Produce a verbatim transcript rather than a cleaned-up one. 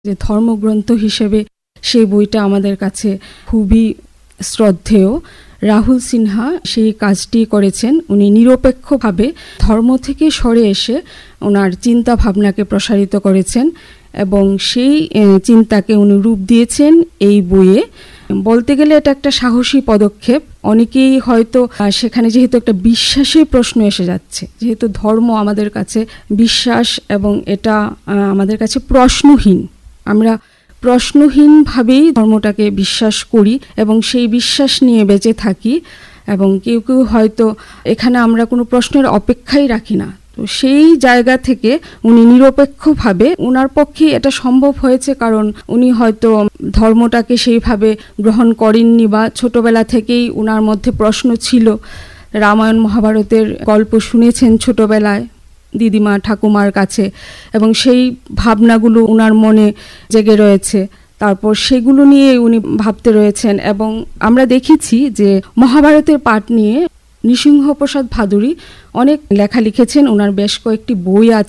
যে ধর্মগ্রন্থ হিসেবে সেই বইটা আমাদের কাছে খুবই শ্রদ্ধেয়। রাহুল সিনহা সেই কাজটি করেছেন। উনি নিরপেক্ষভাবে ধর্ম থেকে সরে এসে ওনার চিন্তা ভাবনাকে প্রসারিত করেছেন এবং সেই চিন্তাকে উনি রূপ দিয়েছেন এই বইয়ে। বলতে গেলে এটা একটা সাহসী পদক্ষেপ। অনেকেই হয়তো সেখানে যেহেতু একটা বিশ্বাসের প্রশ্ন এসে যাচ্ছে, যেহেতু ধর্ম আমাদের কাছে বিশ্বাস এবং এটা আমাদের কাছে প্রশ্নহীন, আমরা প্রশ্নহীনভাবেই ধর্মটাকে বিশ্বাস করি এবং সেই বিশ্বাস নিয়ে বেঁচে থাকি এবং কেউ কেউ হয়তো এখানে আমরা কোনো প্রশ্নের অপেক্ষাই রাখি না। তো সেই জায়গা থেকে উনি নিরপেক্ষভাবে, ওনার পক্ষে এটা সম্ভব হয়েছে কারণ উনি হয়তো ধর্মটাকে সেইভাবে গ্রহণ করেননি বা ছোটবেলা থেকেই ওনার মধ্যে প্রশ্ন ছিল। রামায়ণ মহাভারতের গল্প শুনেছেন ছোটবেলায় দিদিমা ঠাকুমার কাছে এবং সেই ভাবনাগুলো ওনার মনে জেগে রয়েছে। তারপর সেগুলো নিয়ে উনি ভাবতে রয়েছেন এবং আমরা দেখেছি যে মহাভারতের পাঠ নিয়ে নৃসিংহপ্রসাদ ভাদুরী অনেক লেখা লিখেছেন। ওনার বেশ কয়েকটি বই আছে।